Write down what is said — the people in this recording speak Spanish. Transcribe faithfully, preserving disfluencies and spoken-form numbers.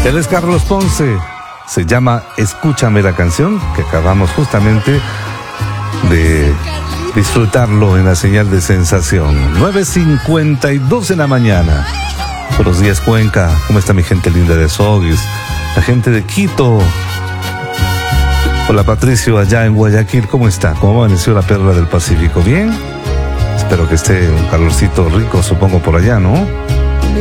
Él es Carlos Ponce. Se llama Escúchame, la canción que acabamos justamente de disfrutarlo en la señal de Sensación. nueve cincuenta y dos en la mañana. Buenos días, Cuenca. ¿Cómo está mi gente linda de Soguis? La gente de Quito. Hola, Patricio, allá en Guayaquil. ¿Cómo está? ¿Cómo amaneció la perla del Pacífico? ¿Bien? Espero que esté un calorcito rico, supongo, por allá, ¿no?